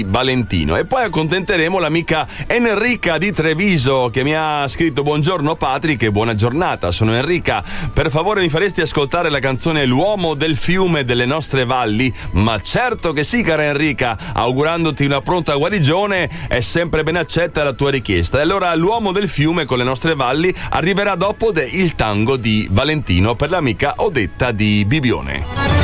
Valentino. E poi accontenteremo l'amica Enrica di Treviso, che mi ha scritto: buongiorno Patrick e buona giornata, sono Enrica, per favore mi faresti ascoltare la canzone L'uomo del fiume delle nostre valli? Ma certo che sì, cara Enrica, augurandoti una pronta guarigione, è sempre ben accetta la tua richiesta. E allora L'uomo del fiume con le nostre valli arriverà dopo il tango di Valentino per l'amica Odetta di Bibione.